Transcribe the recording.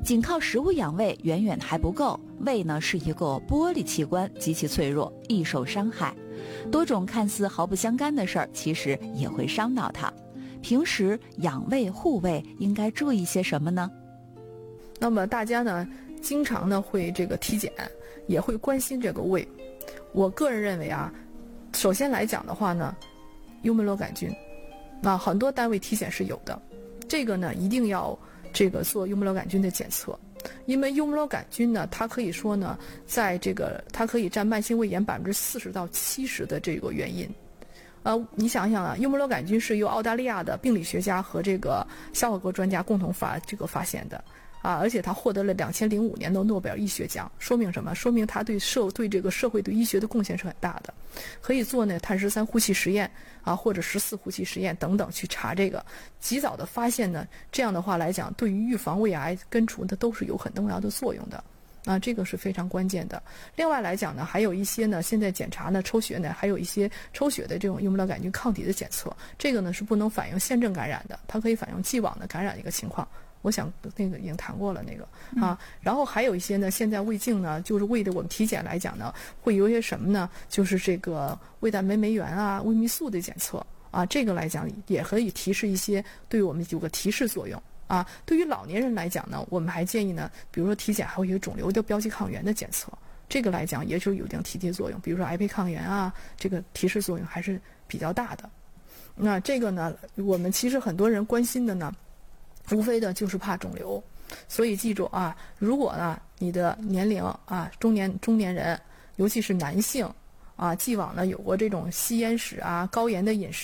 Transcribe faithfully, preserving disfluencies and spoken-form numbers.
仅靠食物养胃远远还不够，胃呢是一个玻璃器官，极其脆弱，易受伤害。多种看似毫不相干的事儿，其实也会伤到它。平时养胃护胃应该注意些什么呢？ 那么大家呢，经常呢会这个体检，也会关心这个胃。我个人认为啊，首先来讲的话呢，幽门螺杆菌，啊，很多单位体检是有的，这个呢一定要这个做幽门螺杆菌的检测。因为幽门螺杆菌呢，它可以说呢，在这个它可以占慢性胃炎百分之四十到七十的这个原因。呃，你想想啊，幽门螺杆菌是由澳大利亚的病理学家和这个消化科专家共同发这个发现的啊，而且他获得了两千零五年的诺贝尔医学奖，说明什么？说明他对社对这个社会对医学的贡献是很大的。可以做呢碳十三呼气实验啊，或者十四呼气实验等等去查这个，及早的发现呢，这样的话来讲，对于预防胃癌根除的都是有很重要的作用的。啊，这个是非常关键的。另外来讲呢，还有一些呢，现在检查呢，抽血呢，还有一些抽血的这种幽门螺杆菌抗体的检测，这个呢是不能反映腺症感染的，它可以反映既往的感染的一个情况。我想那个已经谈过了那个啊，然后还有一些呢，现在胃镜呢，就是胃的我们体检来讲呢，会有一些什么呢？就是这个胃蛋白酶原啊、胃泌素的检测啊，这个来讲也可以提示一些，对我们有个提示作用。啊，对于老年人来讲呢，我们还建议呢，比如说体检还会有肿瘤的标记抗原的检测，这个来讲也是有一定提示作用，比如说癌胚抗原啊，这个提示作用还是比较大的。那这个呢，我们其实很多人关心的呢，无非的就是怕肿瘤，所以记住啊，如果呢你的年龄啊，中年中年人，尤其是男性啊，既往呢有过这种吸烟史啊、高盐的饮食。